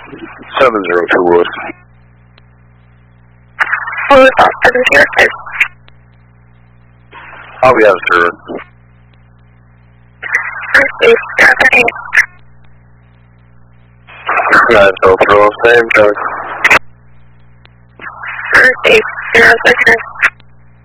702 Wood. Wood, 706. I'll be out of service. Okay. Alright, so throw same truck. First 806.